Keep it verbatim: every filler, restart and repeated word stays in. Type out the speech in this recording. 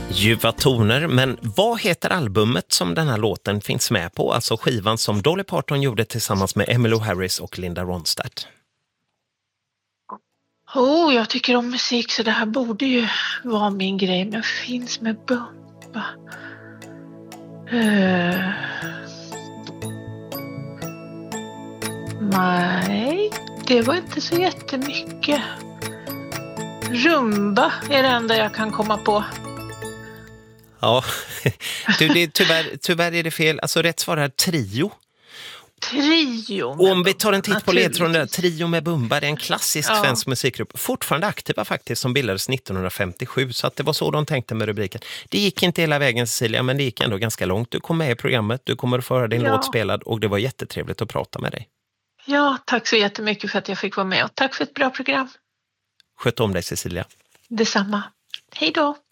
Ljuva toner, men vad heter albumet som den här låten finns med på? Alltså skivan som Dolly Parton gjorde tillsammans med Emmylou Harris och Linda Ronstadt. Oh, jag tycker om musik så det här borde ju vara min grej, men finns med Bumba. Uh... Nej, det var inte så jättemycket. Rumba är det enda jag kan komma på. Ja, du, det är, tyvärr, tyvärr är det fel. Alltså rätt svar är Trio. Trio. Och om vi tar en titt på ledtråden, Trio med Bumba, det är en klassisk ja. svensk musikgrupp. Fortfarande aktiva faktiskt, som bildades nittonhundrafemtiosju. Så att det var så de tänkte med rubriken. Det gick inte hela vägen, Cecilia, men det gick ändå ganska långt. Du kom med i programmet, du kommer att föra din ja. låt spelad och det var jättetrevligt att prata med dig. Ja, tack så jättemycket för att jag fick vara med och tack för ett bra program. Sköt om dig, Cecilia. Detsamma. Hej då.